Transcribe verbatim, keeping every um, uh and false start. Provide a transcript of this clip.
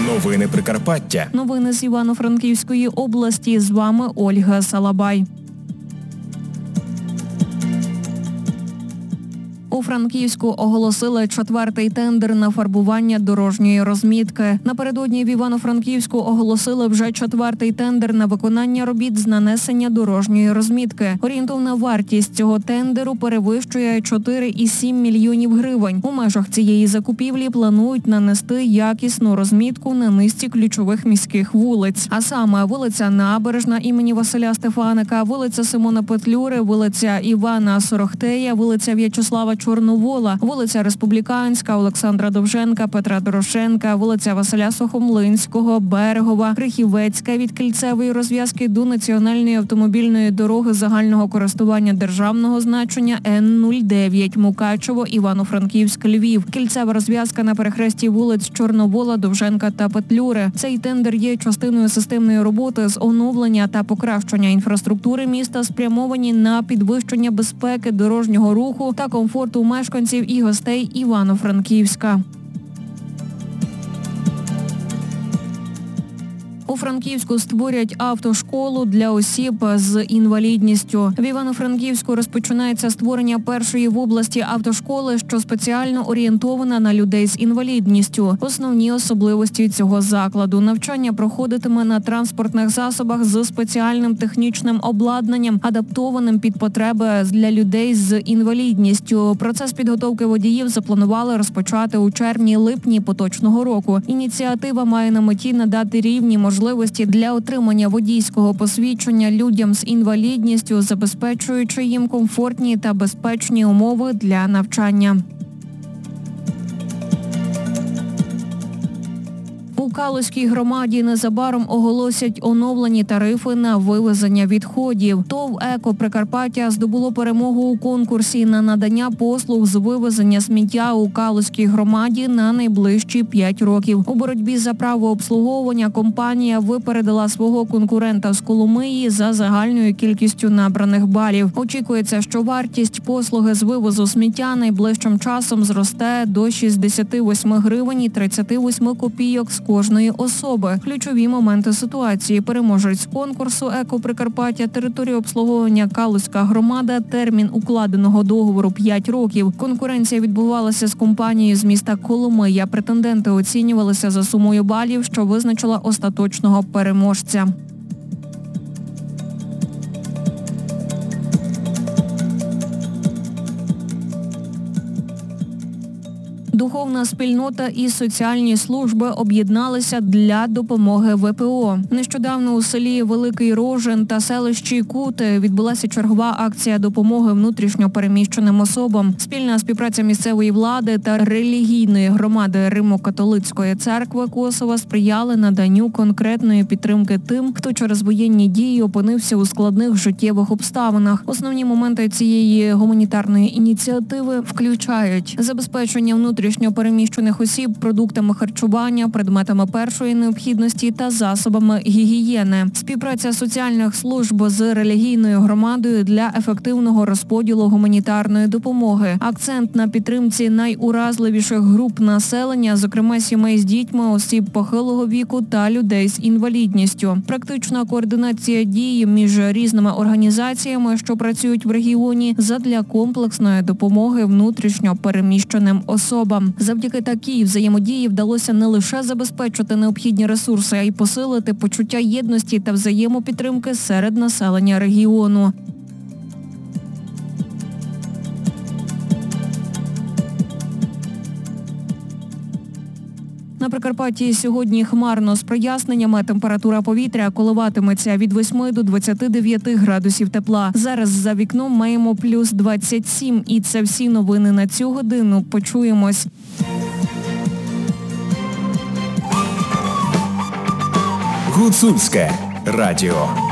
Новини Прикарпаття. Новини з Івано-Франківської області. З вами Ольга Салабай. У Франківську оголосили четвертий тендер на фарбування дорожньої розмітки. Напередодні в Івано-Франківську оголосили вже четвертий тендер на виконання робіт з нанесення дорожньої розмітки. Орієнтовна вартість цього тендеру перевищує чотири цілих сім мільйонів гривень. У межах цієї закупівлі планують нанести якісну розмітку на низці ключових міських вулиць. А саме вулиця Набережна імені Василя Стефаника, вулиця Симона Петлюри, вулиця Івана Сорохтея, вулиця В'ячеслава Чорновола, вулиця Республіканська, Олександра Довженка, Петра Дорошенка, вулиця Василя Сухомлинського, Берегова, Крихівецька від кільцевої розв'язки до національної автомобільної дороги загального користування державного значення Н нуль дев'ять Мукачево, Івано-Франківськ, Львів. Кільцева розв'язка на перехресті вулиць Чорновола, Довженка та Петлюри. Цей тендер є частиною системної роботи з оновлення та покращення інфраструктури міста, спрямовані на підвищення безпеки дорожнього руху та комфорту мешканців і гостей Івано-Франківська. У Франківську створять автошколу для осіб з інвалідністю. В Івано-Франківську розпочинається створення першої в області автошколи, що спеціально орієнтована на людей з інвалідністю. Основні особливості цього закладу – навчання проходитиме на транспортних засобах з спеціальним технічним обладнанням, адаптованим під потреби для людей з інвалідністю. Процес підготовки водіїв запланували розпочати у червні-липні поточного року. Ініціатива має на меті надати рівні можливості можливості для отримання водійського посвідчення людям з інвалідністю, забезпечуючи їм комфортні та безпечні умови для навчання. У Калузькій громаді незабаром оголосять оновлені тарифи на вивезення відходів. ТОВ «Еко Прикарпаття» здобуло перемогу у конкурсі на надання послуг з вивезення сміття у Калузькій громаді на найближчі п'ять років. У боротьбі за право обслуговування компанія випередила свого конкурента з Коломиї за загальною кількістю набраних балів. Очікується, що вартість послуги з вивозу сміття найближчим часом зросте до шістдесят вісім гривень і тридцять вісім копійок з кожної особи. Ключові моменти ситуації: переможець конкурсу «Еко Прикарпаття», територія обслуговування Калузька громада, термін укладеного договору п'ять років. Конкуренція відбувалася з компанією з міста Коломия. Претенденти оцінювалися за сумою балів, що визначила остаточного переможця. Духовна спільнота і соціальні служби об'єдналися для допомоги В П О. Нещодавно у селі Великий Рожин та селищі Кути відбулася чергова акція допомоги внутрішньо переміщеним особам. Спільна співпраця місцевої влади та релігійної громади Римо-католицької церкви Косова сприяли наданню конкретної підтримки тим, хто через воєнні дії опинився у складних життєвих обставинах. Основні моменти цієї гуманітарної ініціативи включають забезпечення внутрішньо внутрішньо переміщених осіб продуктами харчування, предметами першої необхідності та засобами гігієни. Співпраця соціальних служб з релігійною громадою для ефективного розподілу гуманітарної допомоги. Акцент на підтримці найуразливіших груп населення, зокрема сімей з дітьми, осіб похилого віку та людей з інвалідністю. Практична координація дій між різними організаціями, що працюють в регіоні, задля комплексної допомоги внутрішньо переміщеним особам. Завдяки такій взаємодії вдалося не лише забезпечити необхідні ресурси, а й посилити почуття єдності та взаємопідтримки серед населення регіону. На Прикарпатті сьогодні хмарно з проясненнями. Температура повітря коливатиметься від восьми до двадцяти дев'яти градусів тепла. Зараз за вікном маємо плюс двадцять сім. І це всі новини на цю годину. Почуємось. Гуцульське радіо.